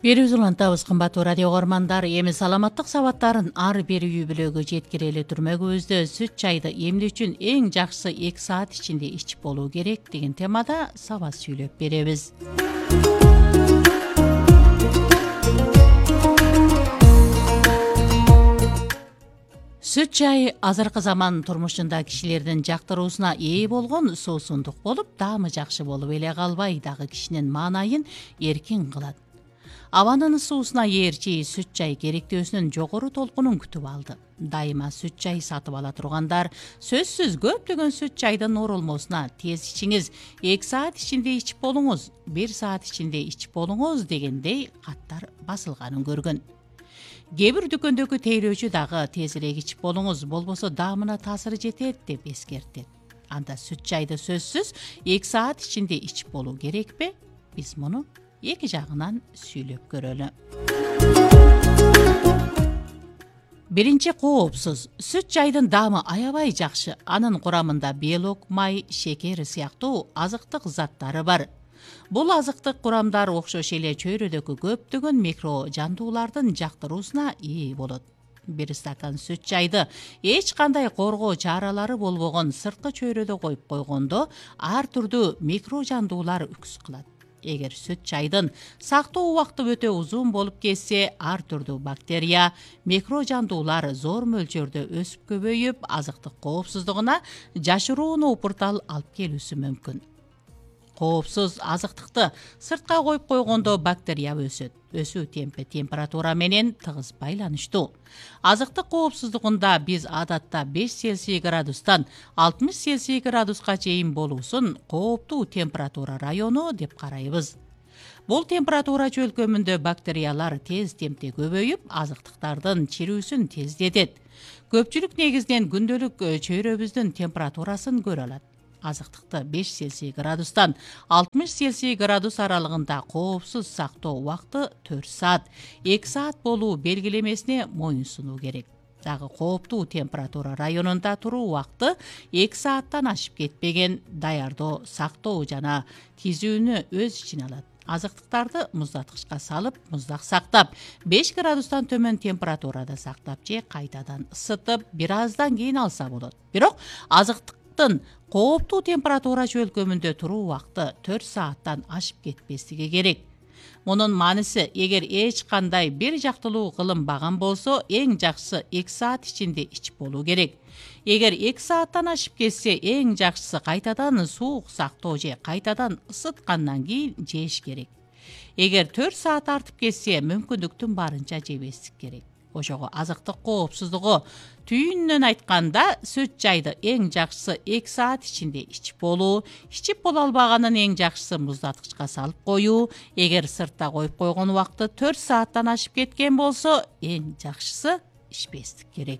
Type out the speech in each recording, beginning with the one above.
Берүүбүз улантабыз кымбаттуу радио көрмандар. Эми саламаттык сабаттарын ар бир үй бүлөгө жеткирели турмөгүбүздө сүт чайды эмне үчүн эң жакшысы 2 саат ичинде ичип болуу керек деген темада сабат сүйлөп беребиз. Сүт чай азыркы заман турмушунда кишилердин жактыруусуна ээ болгон суусундук болуп, даамы жакшы болуп эле калбай, дагы кишинин маанайын эркин кылат. Абанын суусуна ээрчи сүт чай керектөөсүнүн жогору толкунун күтүп алды. Дайыма сүт чай сатып ала тургандар сөзсүз көптөгөн сүт чайдын оролмосуна тез ичиңиз, 2 саат ичинде ичип болуңуз, 1 саат ичинде ичип болуңуз дегендей каттар басылганын көргөн. Кээ бир дүкөндөгү тейлөөчү дагы тезирээк ичип болуңуз, болбосо даамына таасиры жетет деп эскертет. Анда сүт чайды сөзсүз 2 саат ичинде ичип болуу керекпи? Биз муну эки жагынан сүйлөп көрөлү. Биринчи, коопсуз. Сүт чайдын даамы аябай жакшы. Анын курамында белок, май, шекер сыяктуу азыктык заттары бар. Бул азыктык курамдар окшош эле чөйрөдөгү көптөгөн микро жандуулардын жактыруусуна ээ болот. 1 стакан сүт чайды эч кандай коргоо чаралары болбогон сырткы чөйрөдө коюп койгондо ар түрдүү микро жандуулар үкс кылат. Эгер сүт чайдын сактоо убакыты өтө узун болуп кетсе, ар түрдүү бактерия, микро жандуулар зор мөлчөрдө өсүп көбөйүп, азыктык коопсуздугуна жашыруун опуртал алып келүүсү мүмкүн. Коопсуз азыктыкты сыртка коюп койгондо бактерия өсөт. Өсүү темпи температура менен тыгыз байланыштуу. Азыктык коопсуздугунда биз адатта 5 Цельсий градустан 60 Цельсий градуска чейин болуусун кооптуу температура району деп карайбыз. Бул температура чөлкөмүндө бактериялар тез темпте көбөйүп, азыктыктардын чирүүсүн тездетет. Көпчүлүк негизден күндөлүк чөйрөбүздүн температурасын көрө алат. Азыктыкты 5 Цельсий градустан 60 Цельсий градус аралыгында коопсуз сактоо убакыты 4 саат, 2 саат болуу белгилемесине моюн сунуу керек. Дагы кооптуу температура районунда туруу убакыты 2 сааттан ашып кетпеген, даярдоо, сактоо жана тизүүнү өз ичине алат. Азыктыктарды муздаткычка салып, муздак сактап, 5 градустан төмөн температурада сактап же кайтадан ысытып, бир аздан кийин алса болот. Бирок азыктыктын кооптуу температура чөлкөмүндө туруу убакыты 4 сааттан ашып кетпестиги керек. Мунун мааниси, эгер эч кандай бир жактылуу кылынбаган болсо, эң жакшысы 2 саат ичинде ичип болуу керек. Эгер 2 сааттан ашып кетсе, эң жакшысы кайтадан суук сактоо же кайтадан ысыткандан кийин жеш керек. Эгер 4 саат артып кетсе, мүмкүндүктүн барынча жебестик керек. Ошого азыктык коопсуздугу түйүнүнөн айтканда, сүт чайды эң жакшысы 2 саат ичинде ичип болуу, ичип боло албаганын эң жакшысы муздаткычка салып коюу, эгер сыртта коюп койгон убакыты 4 сааттан ашып кеткен болсо, эң жакшысы ичпестик керек.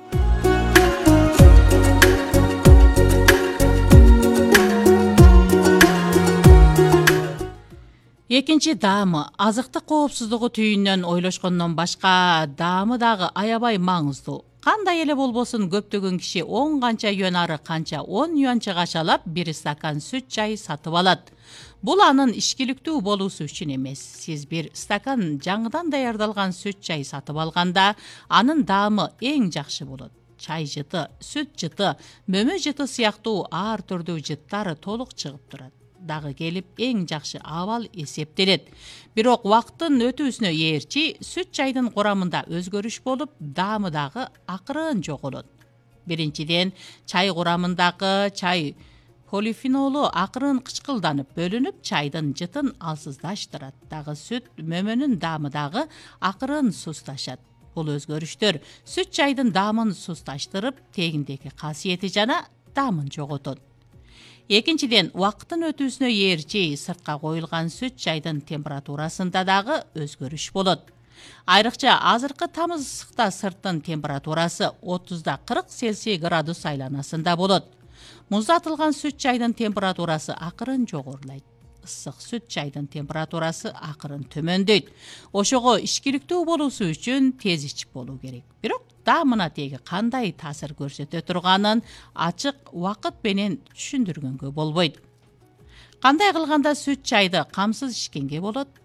Экинчи, даамы. Азыктык коопсуздугу түйүнүнөн ойлошкондон башка даамы дагы аябай маңыздуу. Кандай эле болбосун, көптөгөн киши 10 канча юан ары канча 10 юан чыгашалап 1 стакан сүт чай сатып алат. Бул анын ичкиликтүү болуусу үчүн эмес. Сиз 1 стакан жаңыдан даярдалган сүт чай сатып алганда, анын даамы эң жакшы болот. Чай жыты, сүт жыты, мөмө жыты сыяктуу ар түрдүү жыттар толук чыгып турат. Дагы келип эң жакшы абал эсептелет. Бирок убакыттын өтүүсүнө ээрчи сүт чайдын курамында өзгөрүш болуп, даамы дагы акырын жоголот. Биринчиден, чай курамындагы чай полифенолу акырын кычкылданып бөлүнүп, чайдын жытын алсыздаштырат. Дагы сүт мөмөнүн даамы дагы акырын сусташат. Бул өзгөрүштөр сүт чайдын даамын сусташтырып, тегиндеги касиети жана даамын жоготот. Экинчиден, убакыттын өтүүсүнө ээрчи сыртка коюлган сүт чайдын температурасында дагы өзгөрүш болот. Айрыкча азыркы тамыз ысыкта сырттын температурасы 30-40 Цельсий градус айланасында болот. Муздатылган сүт чайдын температурасы акырын жогорулайт. Ысык сүт чайдын температурасы акырын төмөндөйт. Ошого ичкиликтүү болуусу үчүн тез ичип болуу керек. Бирок даамына теги кандай таасир көрсөтө турганын ачык убакыт менен түшүндүргөнгө болбойт. Кандай кылганда сүт чайды камсыз ичкенге болот?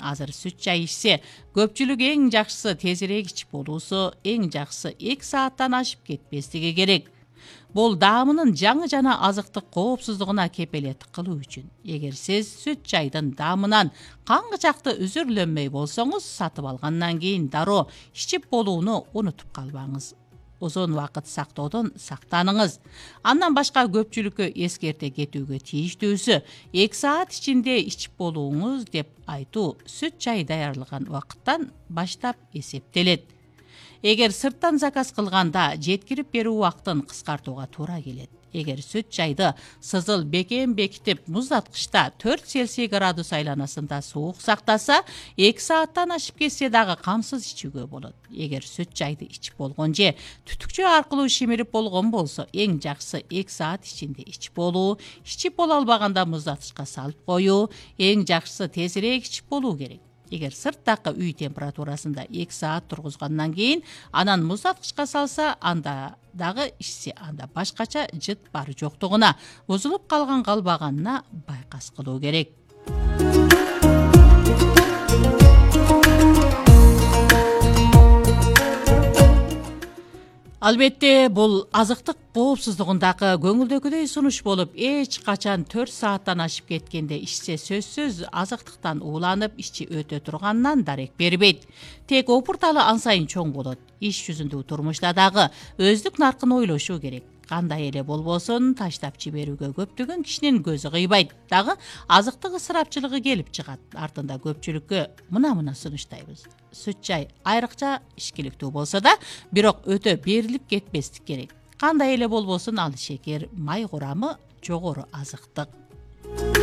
азыр сүт чай ичсе, көпчүлүк эң жакшысы тезирээк ичип болуусу, эң жакшысы 2 сааттан ашып кетпестиги керек. Бул даамынын жаңы жана азыктык коопсуздугуна кепелет кылуу үчүн. Эгер сиз сүт чайдын даамынан каңгычакты үзүрлөнмөй болсоңуз, сатып алгандан кийин дароо ичип болууну унутуп калбаңыз. Узун убакыт сактоодон сактаныңыз. Андан башка көпчүлүккө эскерте кетүүгө тийиштүүсү 2 саат ичинде ичип болууңуз деп айтуу сүт чай даярлаган убакыттан баштап эсептелет. Эгер сырттан заказ кылганда жеткирип берүү убактын кыскартууга туура келет. Эгер сүт чайды сызыл бекем бекитип муздаткычта 4 Цельсий градус айланасында суук сактаса, 2 сааттан ашып кетсе дагы камсыз ичүүгө болот. Эгер сүт чайды ичип болгон же түтүкчө аркылуу шимирип болгон болсо, эң жакшысы 2 саат ичинде ичип болуу, ичип боло албаганда муздаткычка салып коюу, эң жакшысы тезирээк ичип болуу керек. Эгер сырттагы үй температурасында 2 саат тургузгандан кийин анан муздаткычка салса, анда дагы ичсе, анда башкача жыт бар жоктугуна, бузулуп калган калбаганына байкас кылуу керек. Албетте, бул азыктык коопсуздугундагы көңүлдөгүдөй сунуш болуп, эч качан 4 сааттан ашып кеткенде ичсе сөзсүз азыктыктан ууланып, ичи өтө турганынан дарек бербейт. Тек опурталы ан сайын чоң болот. Иш жүзүндө турмушта дагы өздүк наркын ойлошу керек. Кандай эле болбосун, таштап жиберүүгө көптөгөн кишинин көзү кыйбайт. Дагы азыктык ысырапчылыгы келип чыгат. Артында көпчүлүккө мына сунуштайбыз. Сүт чай айрыкча ишкиликтүү болсо да, бирок өтө берилип кетпестик керек. Кандай эле болбосун, ал шекер, май курамы жогору азыктык.